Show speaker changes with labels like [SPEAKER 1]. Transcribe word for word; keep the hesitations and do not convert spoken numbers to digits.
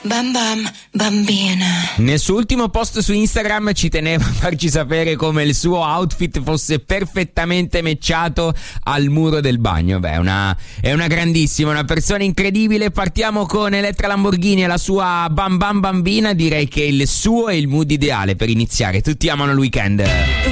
[SPEAKER 1] Bam bam, bambina.
[SPEAKER 2] Nel suo ultimo post su Instagram ci teneva a farci sapere come il suo outfit fosse perfettamente matchato al muro del bagno. Beh, una, è una grandissima, una persona incredibile. Partiamo con Elettra Lamborghini e la sua Bam Bam Bambina. Direi che il suo è il mood ideale per iniziare. Tutti amano il weekend.